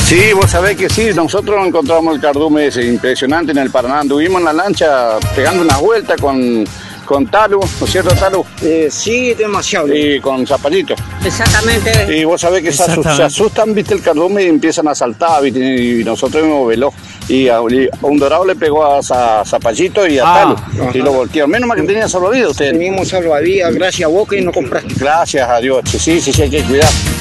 Sí, vos sabés que sí, nosotros encontramos el cardumen ese impresionante en el Paraná. Anduvimos en la lancha pegando unas vueltas con Talu, ¿no es cierto, Talu? Sí, demasiado. Y con Zapallito. Exactamente. Y vos sabés que se asustan, viste, el cardumen y empiezan a saltar, ¿viste? Y nosotros vimos veloz. Y a un dorado le pegó a Zapallito y a Talu. Y lo volteó. Menos mal que tenía salvavidas ustedes. Teníamos salvavidas, gracias a vos que nos compraste. Gracias a Dios, sí, hay que cuidar.